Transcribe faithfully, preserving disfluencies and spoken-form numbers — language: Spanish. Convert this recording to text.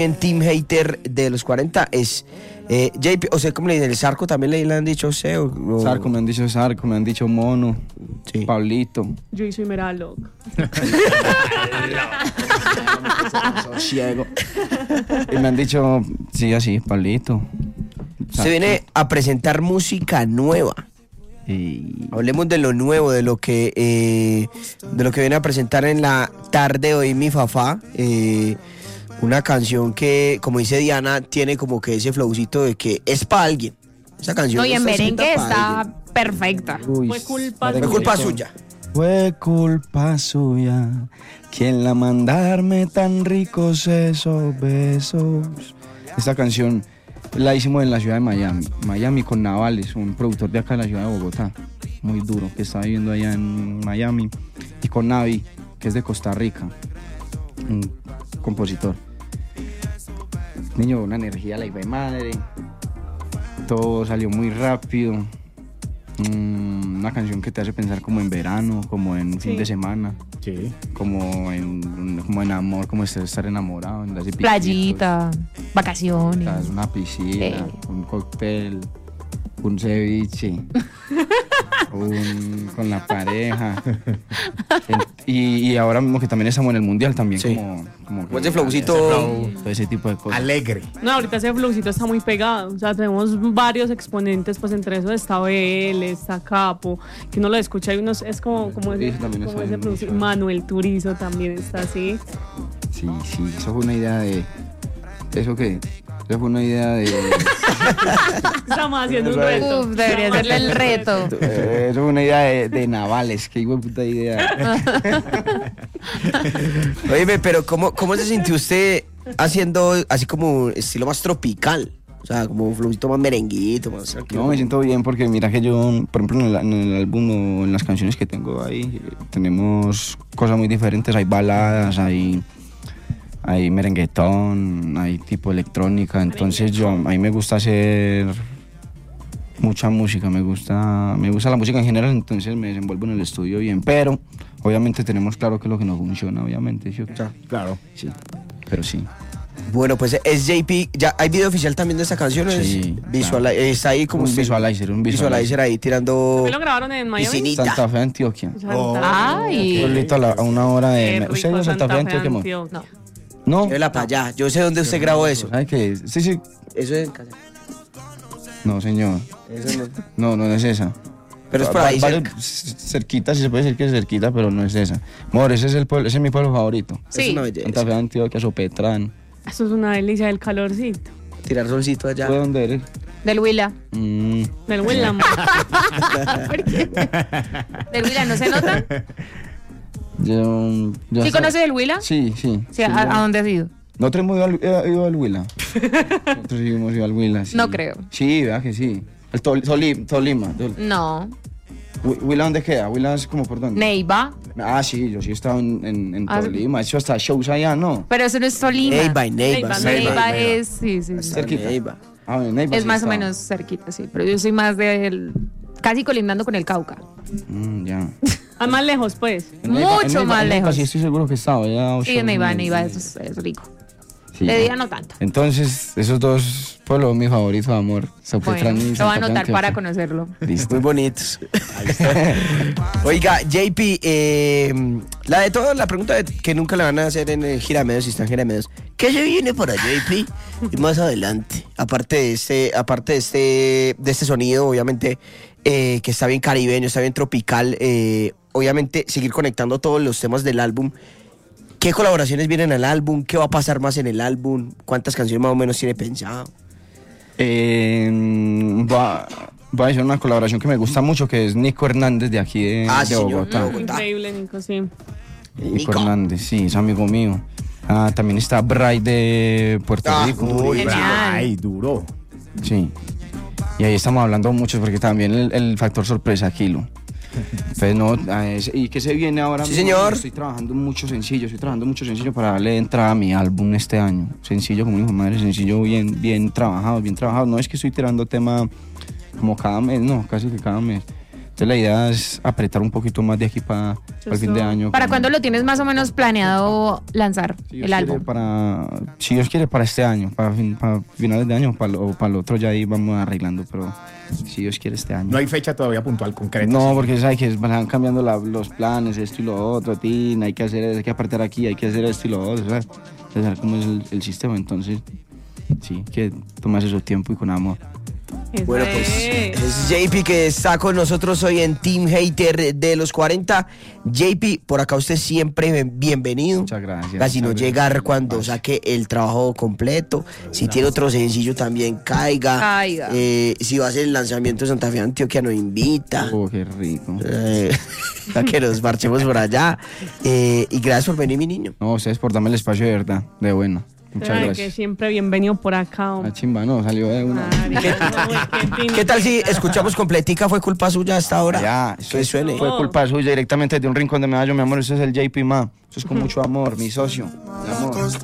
En Team Hater de los cuarenta es eh, J P, o sea, ¿cómo le dicen? ¿El Zarco también le, le han dicho usted? O, o... Zarco, me han dicho Zarco, me han dicho Mono, sí. Pablito. Yo soy Meralo. Ciego. Y me han dicho, sí, así, Pablito. Se viene a presentar música nueva. Y... Hablemos de lo nuevo, de lo que eh, de lo que viene a presentar en la tarde hoy mi Fafá. Eh, una canción que, como dice Diana, tiene como que ese flowcito de que es para alguien. Esa canción no, y en está merengue está alguien. Perfecta. Uy, Fue culpa, Fue culpa suya. Fue culpa suya. ¿Quién la manda a darme tan ricos esos besos? Esta canción la hicimos en la ciudad de Miami. Miami con Navales, un productor de acá de la ciudad de Bogotá. Muy duro, que está viviendo allá en Miami. Y con Navi, que es de Costa Rica. Un compositor. Niño, una energía la de madre. Todo salió muy rápido. Mm, una canción que te hace pensar como en verano, como en fin Sí. de semana. Sí. Como en, como en amor, como estar enamorado. En las Playita, vacaciones. Estás una piscina, Eh. un cóctel, un ceviche, un, con la pareja. y, y ahora mismo que también estamos en el mundial, también Sí. como, como Como ese flowcito. todo ese tipo de cosas. Alegre. No, ahorita ese flowcito está muy pegado. O sea, tenemos varios exponentes, pues entre esos está B L, está Capo, que uno lo escucha y uno es es como, como ese, Turizo también como está ese bien, flowcito. mucho. Manuel Turizo también está así. Sí, sí, eso fue una idea de... ¿Eso qué? Eso fue una idea de... Estamos haciendo un reto. Uf, debería Estamos serle el haciendo un reto. Eh, Eso fue una idea de, de Navales, qué hijo de puta idea. Oye, pero ¿cómo, ¿cómo se sintió usted haciendo así como estilo más tropical? O sea, como un flowcito más merenguito, más tranquilo. No, me siento bien porque mira que yo, por ejemplo, en el, en el álbum o en las canciones que tengo ahí, eh, tenemos cosas muy diferentes. Hay baladas, hay, hay merenguetón, hay tipo electrónica. Entonces yo, a mí me gusta hacer mucha música, me gusta, me gusta la música en general, entonces me desenvuelvo en el estudio bien. Pero obviamente tenemos claro que es lo que no funciona, obviamente. ¿Sí o qué? Claro. Sí, pero sí. Bueno, pues es J P. ¿Ya hay video oficial también de esta canción? ¿Es Sí, visual, claro. está ahí como Un usted- visualizer, un visualizer visualizer. ahí tirando ¿También lo grabaron en Miami? piscinita. Santa Fe, Antioquia. Santa- Ay. Pueblito a, la- a una hora Qué de... rico, ¿Usted es de Santa Fe, Antioquia, amor? Antioquia. No. No. Llévela para allá. Yo sé dónde usted grabó eso. ¿Sabe qué? Sí, sí. Eso es en casa. No, señor. Eso no. No, no es esa. Pero es por Va- ahí vale, cerca. c- cerquita, si se puede decir que es cerquita, pero no es esa. Amor, ese es, el pueblo, ese es mi pueblo favorito. Es Sí. una belleza. Santa Fe, Antioquia, Sopetrán. Eso es una delicia del calorcito. Tirar solcito allá. ¿Tú de dónde eres? Del Huila. Mm, Del Willam. ¿Por qué? ¿Del Huila no se nota? yo, yo ¿Sí hasta- conoces el Huila? Sí, sí. Sí, sí, ¿a, yo- a dónde has ido? Nosotros hemos ido al, eh, ido al Huila. Nosotros sí hemos ido al Huila, sí. No creo. Sí, vea que sí. El Tol- Toli- Tolima. Tol- No. Hu- ¿Huila dónde queda? ¿Huila es como por dónde? Neiva. Ah, sí, yo sí he estado en, en, en Ah, Tolima. He hecho hasta shows allá, ¿no? Pero eso no es Tolima. Neiva, Neiva. Neiva, Neiva Neiva. es, sí, sí, sí. Cerquita. Neiva. Ah, en Neiva Es sí más o estaba. menos cerquita, sí. Pero yo soy más del... Casi colindando con el Cauca. Mm, ya. A más lejos, pues. En Neiva- Mucho en Neiva- más en Neiva lejos. Sí, estoy seguro que he estado. he dado Sí, shows en Neiva, en- Neiva es, es rico. Sí, De ya. día no tanto. Entonces, esos dos pueblos mis favoritos, amor. Sopetrán Bueno, y lo voy a Santa Fe, anotar Antioquia. para conocerlo. Listo. Muy bonitos. Oiga, J P, eh, la de todas, la pregunta de- que nunca le van a hacer en el Giramedios, si está en Giramedios. ¿Qué se viene para J P? Y más adelante, aparte de este, aparte de este, de este sonido, obviamente, eh, que está bien caribeño, está bien tropical, eh, obviamente seguir conectando todos los temas del álbum. ¿Qué colaboraciones vienen al álbum? ¿Qué va a pasar más en el álbum? ¿Cuántas canciones más o menos tiene pensado? Eh, va, va a hacer una colaboración que me gusta mucho, que es Nico Hernández de aquí de, Ah, de sí, señor. Bogotá. Bogotá. Increíble, Nico, sí. Nico Nico. Hernández, sí, es amigo mío. Ah, también está Bray de Puerto Ah, Rico. uy, Genial. Ay, duro. Sí. Y ahí estamos hablando mucho porque también el, el factor sorpresa, Kilo. Entonces, no, ah, es- ¿y qué se viene ahora? Sí, mismo? señor. Estoy trabajando mucho sencillo, estoy trabajando mucho sencillo para darle entrada a mi álbum este año. Sencillo como hijo de madre, sencillo bien, bien trabajado, bien trabajado. No es que estoy tirando tema como cada mes, no, casi que cada mes. Entonces la idea es apretar un poquito más de aquí para el fin de año. ¿Para con- cuándo lo tienes más o menos planeado lanzar Si Dios el quiere, álbum? para, si Dios quiere, para este año, para, fin- para finales de año para, o para el otro ya ahí vamos arreglando, pero si Dios quiere este año. No hay fecha todavía puntual, concreta. No, porque sabes que van cambiando la- los planes, esto y lo otro, tin, hay que hacer, hay que apartar aquí, hay que hacer esto y lo otro, ¿sabes? Saber cómo es el, el sistema, entonces sí, que tomarse su tiempo y con amor. Eso Bueno, pues es. es J P que está con nosotros hoy en Team Hater de los cuarenta. J P, por acá usted siempre bienvenido. Muchas gracias. Casi no muchas llegar gracias. cuando Gracias. saque el trabajo completo. Si tiene otro sencillo también caiga. Caiga. Eh, si va a hacer el lanzamiento de Santa Fe Antioquia, nos invita. Oh, qué rico. Eh, a que nos marchemos por allá. Eh, y gracias por venir, mi niño. No, ustedes por darme el espacio de verdad, de bueno. Muchas Ay, que gracias. siempre bienvenido por acá. La chimba, no, salió de una. ¿Qué tal si escuchamos completica? Fue culpa suya hasta ahora. Ya, eso que es- suene. fue culpa suya directamente de un rincón de medallo, mi amor. Eso es el J P Ma. Eso es con mucho amor, mi socio. Mi amor.